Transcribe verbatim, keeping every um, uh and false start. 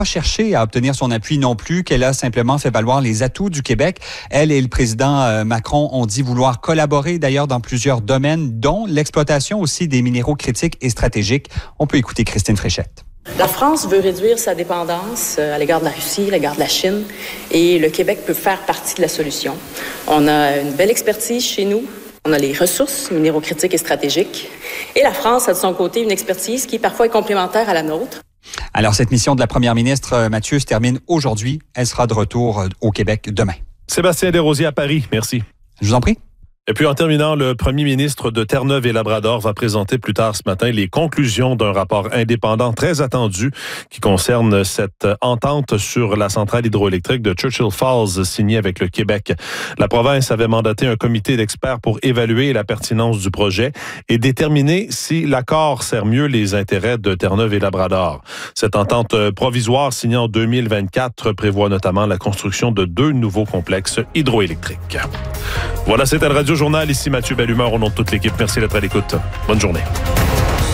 pas cherché à obtenir son appui non plus, qu'elle a simplement fait valoir les atouts du Québec. Elle et le président Macron ont dit vouloir collaborer d'ailleurs dans plusieurs domaines, dont l'exploitation aussi des minéraux critiques et stratégiques. On peut écouter Christine Fréchette. La France veut réduire sa dépendance à l'égard de la Russie, à l'égard de la Chine, et le Québec peut faire partie de la solution. On a une belle expertise chez nous. On a les ressources minéraux critiques et stratégiques. Et la France a de son côté une expertise qui parfois est complémentaire à la nôtre. Alors, cette mission de la première ministre, Mathieu, se termine aujourd'hui. Elle sera de retour au Québec demain. Sébastien Desrosiers à Paris. Merci. Je vous en prie. Et puis en terminant, le premier ministre de Terre-Neuve et Labrador va présenter plus tard ce matin les conclusions d'un rapport indépendant très attendu qui concerne cette entente sur la centrale hydroélectrique de Churchill Falls signée avec le Québec. La province avait mandaté un comité d'experts pour évaluer la pertinence du projet et déterminer si l'accord sert mieux les intérêts de Terre-Neuve et Labrador. Cette entente provisoire signée en deux mille vingt-quatre prévoit notamment la construction de deux nouveaux complexes hydroélectriques. Voilà, c'était le Radio Journal. Ici Mathieu Bellumeur, au nom de toute l'équipe. Merci d'être à l'écoute. Bonne journée.